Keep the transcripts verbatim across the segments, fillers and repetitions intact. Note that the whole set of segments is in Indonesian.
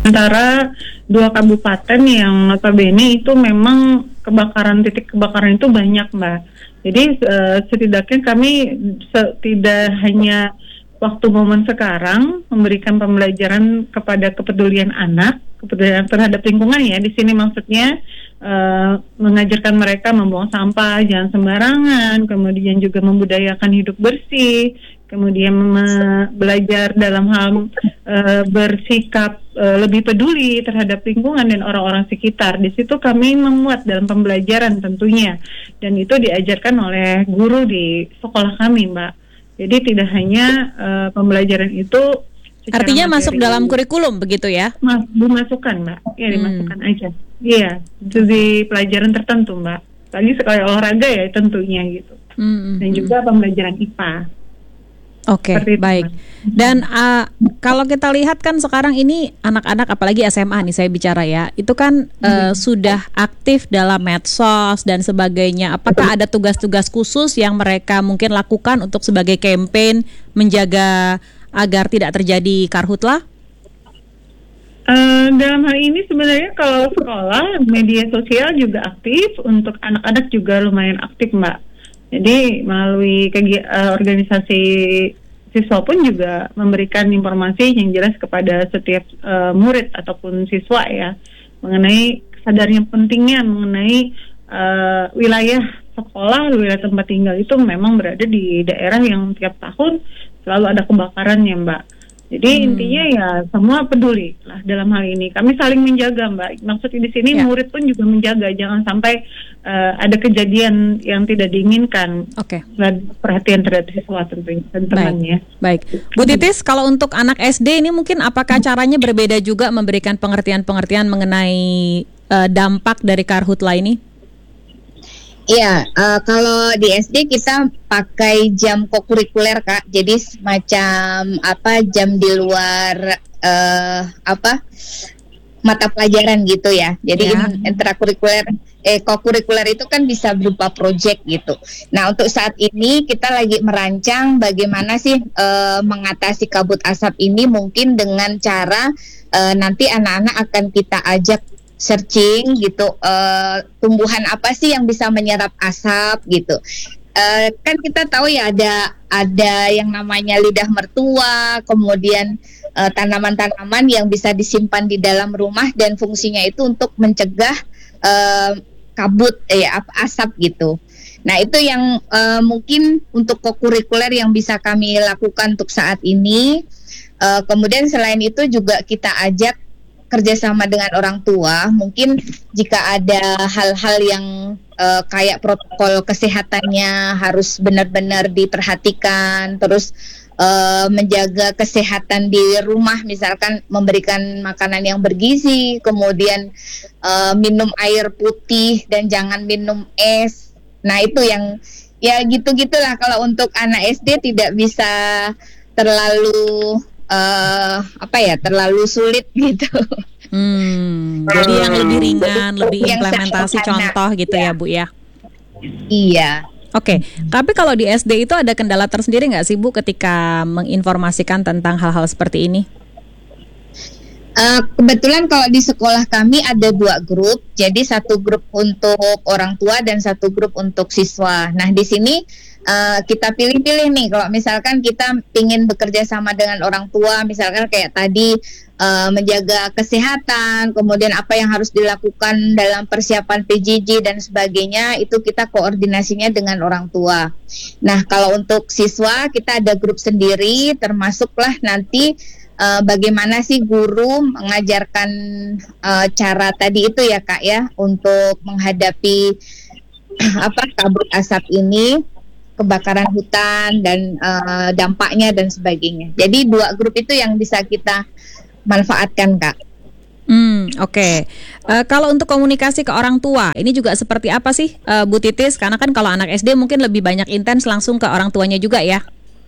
Antara dua kabupaten yang notabene itu memang kebakaran, titik kebakaran itu banyak, Mbak. Jadi uh, setidaknya kami se- tidak hanya waktu momen sekarang memberikan pembelajaran kepada kepedulian anak, kepedulian terhadap lingkungan ya. Di sini maksudnya uh, mengajarkan mereka membuang sampah jangan sembarangan, kemudian juga membudayakan hidup bersih, kemudian me- belajar dalam hal uh, bersikap uh, lebih peduli terhadap lingkungan dan orang-orang sekitar. Di situ kami memuat dalam pembelajaran tentunya, dan itu diajarkan oleh guru di sekolah kami, Mbak. Jadi tidak hanya uh, pembelajaran itu artinya materi, masuk dalam kurikulum begitu ya? Mas, dimasukkan, Mbak. Ya hmm. dimasukkan aja. Iya, itu di pelajaran tertentu, Mbak. Lagi sekali olahraga ya tentunya gitu. Hmm. Dan juga pembelajaran I P A. Oke, okay, baik. Dan uh, kalau kita lihat kan sekarang ini anak-anak apalagi S M A nih saya bicara ya, itu kan uh, hmm. sudah aktif dalam medsos dan sebagainya. Apakah ada tugas-tugas khusus yang mereka mungkin lakukan untuk sebagai campaign menjaga agar tidak terjadi karhutlah? Uh, dalam hal ini sebenarnya kalau sekolah media sosial juga aktif, untuk anak-anak juga lumayan aktif, Mbak. Jadi melalui kegi- uh, organisasi siswa pun juga memberikan informasi yang jelas kepada setiap uh, murid ataupun siswa ya, mengenai kesadaran pentingnya mengenai uh, wilayah sekolah, wilayah tempat tinggal itu memang berada di daerah yang tiap tahun selalu ada kebakarannya, Mbak. Jadi hmm. intinya ya semua peduli lah dalam hal ini. Kami saling menjaga, Mbak. Maksudnya di sini ya. Murid pun juga menjaga, jangan sampai uh, ada kejadian yang tidak diinginkan. Oke. Okay. Perhatian terhadap siswa tentunya dan temannya. Baik. Baik. Bu Titis, kalau untuk anak S D ini mungkin apakah caranya berbeda juga memberikan pengertian-pengertian mengenai uh, dampak dari karhutla ini? Iya, uh, kalau di S D kita pakai jam kokurikuler, Kak. Jadi semacam apa jam di luar uh, apa mata pelajaran gitu ya. Jadi ya. Intrakurikuler, eh kokurikuler itu kan bisa berupa project gitu. Nah, untuk saat ini kita lagi merancang bagaimana sih uh, mengatasi kabut asap ini, mungkin dengan cara uh, nanti anak-anak akan kita ajak searching gitu, uh, tumbuhan apa sih yang bisa menyerap asap gitu. Uh, kan kita tahu ya ada ada yang namanya lidah mertua, kemudian uh, tanaman-tanaman yang bisa disimpan di dalam rumah dan fungsinya itu untuk mencegah uh, kabut eh, asap gitu. Nah, itu yang uh, mungkin untuk kokurikuler yang bisa kami lakukan untuk saat ini. Uh, kemudian selain itu juga kita ajak kerjasama dengan orang tua, mungkin jika ada hal-hal yang uh, kayak protokol kesehatannya harus benar-benar diperhatikan, terus uh, menjaga kesehatan di rumah, misalkan memberikan makanan yang bergizi, kemudian uh, minum air putih dan jangan minum es. Nah, itu yang ya gitu-gitulah. Kalau untuk anak S D tidak bisa terlalu Uh, apa ya terlalu sulit gitu. Hmm, jadi yang lebih ringan, lebih implementasi contoh gitu ya, ya Bu ya. Iya. Oke, okay. Tapi kalau di S D itu ada kendala tersendiri nggak sih Bu ketika menginformasikan tentang hal-hal seperti ini? Uh, kebetulan kalau di sekolah kami ada dua grup, jadi satu grup untuk orang tua dan satu grup untuk siswa. Nah, di sini Uh, kita pilih-pilih nih, kalau misalkan kita ingin bekerja sama dengan orang tua, misalkan kayak tadi uh, menjaga kesehatan, kemudian apa yang harus dilakukan dalam persiapan P J J dan sebagainya, itu kita koordinasinya dengan orang tua. Nah, kalau untuk siswa kita ada grup sendiri, termasuklah nanti uh, bagaimana sih guru mengajarkan uh, cara tadi itu ya Kak ya, untuk menghadapi apa kabut asap ini, kebakaran hutan dan uh, dampaknya dan sebagainya. Jadi dua grup itu yang bisa kita manfaatkan, Kak. Hmm, oke. Okay. Uh, kalau untuk komunikasi ke orang tua, ini juga seperti apa sih, uh, Bu Titis? Karena kan kalau anak S D mungkin lebih banyak intens langsung ke orang tuanya juga ya.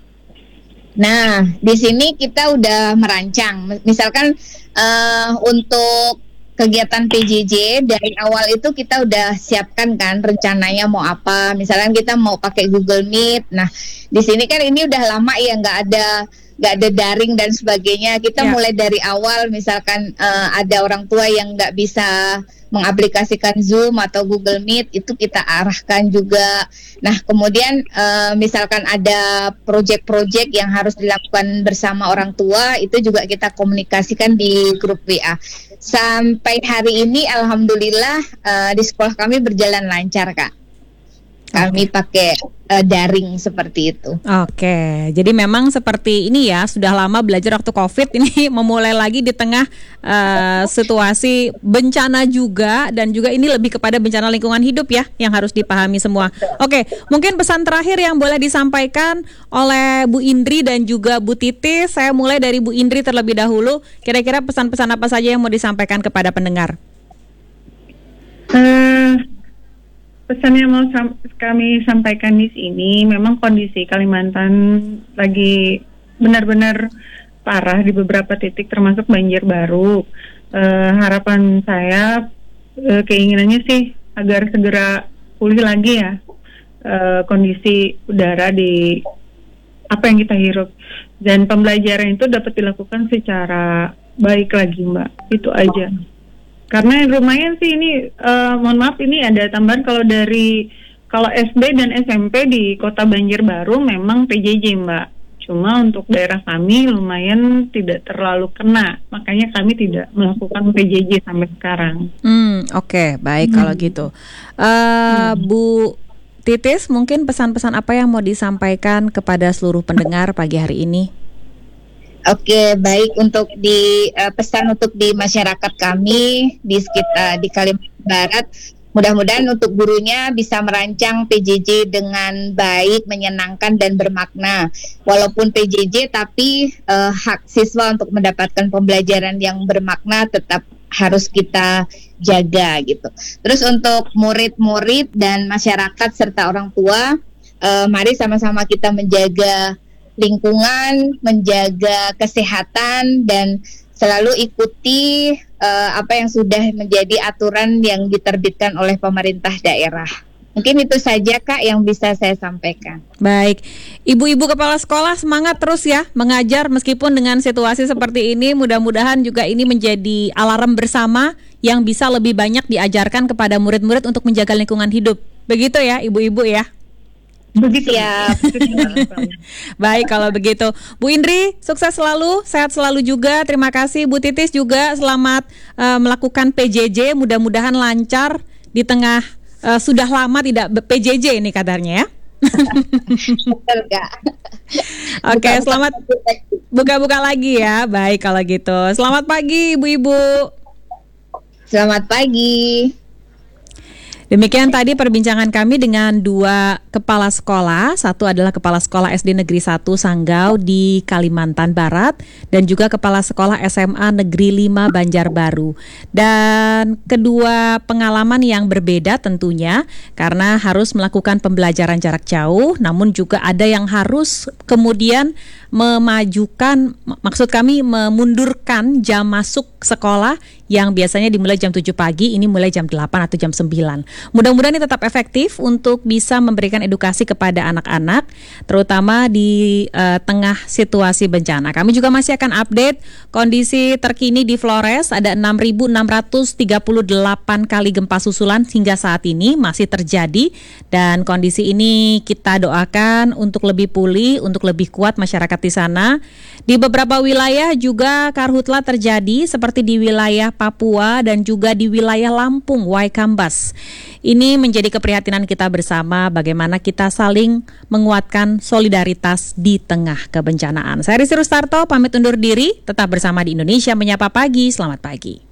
Nah, di sini kita udah merancang. Misalkan uh, untuk kegiatan P J J dari awal itu kita udah siapkan kan rencananya mau apa. Misalkan kita mau pakai Google Meet. Nah, di sini kan ini udah lama ya nggak ada nggak ada daring dan sebagainya. Kita Ya. mulai dari awal, misalkan uh, ada orang tua yang nggak bisa mengaplikasikan Zoom atau Google Meet, itu kita arahkan juga. Nah, kemudian uh, misalkan ada proyek-proyek yang harus dilakukan bersama orang tua, itu juga kita komunikasikan di grup W A. Sampai hari ini, alhamdulillah uh, di sekolah kami berjalan lancar, Kak. Kami pakai uh, daring seperti itu. Oke, jadi memang seperti ini ya, sudah lama belajar waktu COVID, ini memulai lagi di tengah uh, situasi bencana juga, dan juga ini lebih kepada bencana lingkungan hidup ya, yang harus dipahami semua. Oke, mungkin pesan terakhir yang boleh disampaikan oleh Bu Indri dan juga Bu Titis. Saya mulai dari Bu Indri terlebih dahulu. Kira-kira pesan-pesan apa saja yang mau disampaikan kepada pendengar? Uh, Pesan yang mau sam- kami sampaikan di sini, memang kondisi Kalimantan lagi benar-benar parah di beberapa titik, termasuk banjir baru. Uh, harapan saya, uh, keinginannya sih agar segera pulih lagi ya uh, kondisi udara di apa yang kita hirup, dan pembelajaran itu dapat dilakukan secara baik lagi, Mbak. Itu aja. Karena lumayan sih ini, uh, mohon maaf ini ada tambahan, kalau dari kalau S D dan S M P di Kota Banjarbaru memang P J J, Mbak. Cuma untuk daerah kami lumayan tidak terlalu kena, makanya kami tidak melakukan P J J sampai sekarang. Hmm, oke, okay, baik hmm. kalau gitu. Uh, hmm. Bu Titis, mungkin pesan-pesan apa yang mau disampaikan kepada seluruh pendengar pagi hari ini? Oke, baik, untuk di uh, pesan untuk di masyarakat kami di sekitar di Kalimantan Barat, mudah-mudahan untuk gurunya bisa merancang P J J dengan baik, menyenangkan dan bermakna. Walaupun P J J, tapi uh, hak siswa untuk mendapatkan pembelajaran yang bermakna tetap harus kita jaga gitu. Terus untuk murid-murid dan masyarakat serta orang tua, uh, mari sama-sama kita menjaga lingkungan, menjaga kesehatan, dan selalu ikuti uh, apa yang sudah menjadi aturan yang diterbitkan oleh pemerintah daerah. Mungkin itu saja, Kak, yang bisa saya sampaikan. Baik, ibu-ibu kepala sekolah semangat terus ya mengajar meskipun dengan situasi seperti ini. Mudah-mudahan juga ini menjadi alarm bersama yang bisa lebih banyak diajarkan kepada murid-murid untuk menjaga lingkungan hidup. Begitu ya, ibu-ibu ya? Begitu ya. Baik kalau begitu, Bu Indri sukses selalu, sehat selalu juga. Terima kasih Bu Titis juga, selamat uh, melakukan P J J, mudah-mudahan lancar di tengah uh, sudah lama tidak P J J ini kadarnya ya. Betul, Kak. Oke, selamat buka-buka lagi ya. Baik kalau gitu, selamat pagi ibu-ibu. Selamat pagi. Demikian tadi perbincangan kami dengan dua kepala sekolah. Satu adalah Kepala Sekolah S D Negeri satu Sanggau di Kalimantan Barat, dan juga Kepala Sekolah S M A Negeri lima Banjarbaru. Dan kedua pengalaman yang berbeda tentunya, karena harus melakukan pembelajaran jarak jauh, namun juga ada yang harus kemudian memajukan, maksud kami memundurkan jam masuk sekolah yang biasanya dimulai jam tujuh pagi, ini mulai jam delapan atau jam sembilan. Mudah-mudahan ini tetap efektif untuk bisa memberikan edukasi kepada anak-anak, terutama di uh, tengah situasi bencana. Kami juga masih akan update kondisi terkini di Flores. Ada enam ribu enam ratus tiga puluh delapan kali gempa susulan hingga saat ini masih terjadi, dan kondisi ini kita doakan untuk lebih pulih, untuk lebih kuat masyarakat di sana. Di beberapa wilayah juga karhutla terjadi, seperti di wilayah Papua dan juga di wilayah Lampung, Waikambas. Ini menjadi keprihatinan kita bersama, bagaimana kita saling menguatkan solidaritas di tengah kebencanaan. Saya Rizky Rustarto, pamit undur diri, tetap bersama di Indonesia Menyapa Pagi. Selamat pagi.